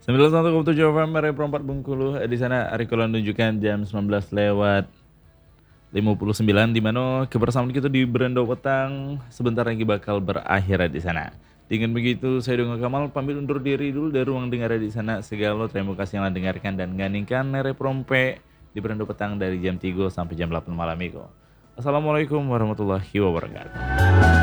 91,7 FM RP4 Bengkulu. Di sana Arikola menunjukkan jam 19 lewat 59, di mana kebersamaan kita di Berendo Petang sebentar lagi bakal berakhir di sana. Dengan begitu saya Donga Kamal pamit undur diri dulu dari ruang dengar di sana. Segala terima kasih yang dengarkan dan nganingkan RP di Berendo Petang dari jam 3 sampai jam 8 malam itu. Assalamualaikum warahmatullahi wabarakatuh.